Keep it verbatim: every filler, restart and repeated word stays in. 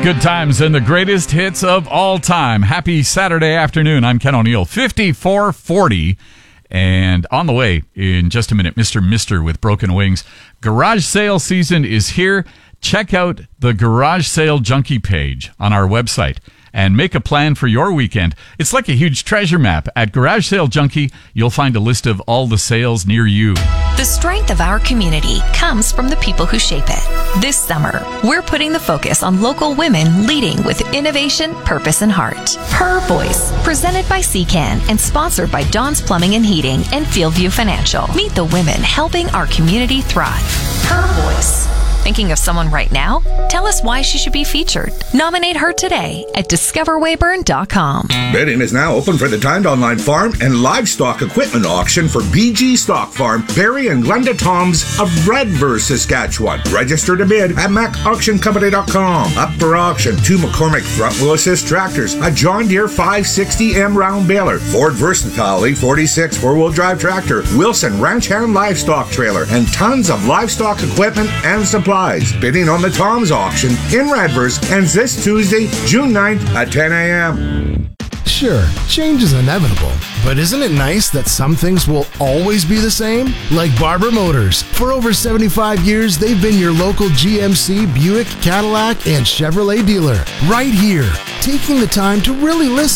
Good times and the greatest hits of all time. Happy Saturday afternoon. I'm Ken O'Neill. fifty-four forty. And on the way in just a minute, Mister Mister with Broken Wings. Garage sale season is here. Check out the Garage Sale Junkie page on our website and make a plan for your weekend. It's like a huge treasure map. At Garage Sale Junkie, you'll find a list of all the sales near you. The strength of our community comes from the people who shape it. This summer, we're putting the focus on local women leading with innovation, purpose, and heart. Her Voice, presented by C CAN and sponsored by Don's Plumbing and Heating and Fieldview Financial. Meet the women helping our community thrive. Her Voice. Thinking of someone right now? Tell us why she should be featured. Nominate her today at discover weyburn dot com. Bidding is now open for the timed online farm and livestock equipment auction for B G Stock Farm, Barry and Glenda Toms of Redverse, Saskatchewan. Register to bid at mac auction company dot com. Up for auction, two McCormick front wheel assist tractors, a John Deere five sixty M round baler, Ford Versatile E forty-six four-wheel drive tractor, Wilson Ranch Hand livestock trailer, and tons of livestock equipment and supplies. Bidding on the Toms auction in Redverse ends this Tuesday, June ninth at ten a.m. Sure, change is inevitable, but isn't it nice that some things will always be the same? Like Barber Motors. For over seventy-five years, they've been your local G M C, Buick, Cadillac, and Chevrolet dealer. Right here, taking the time to really listen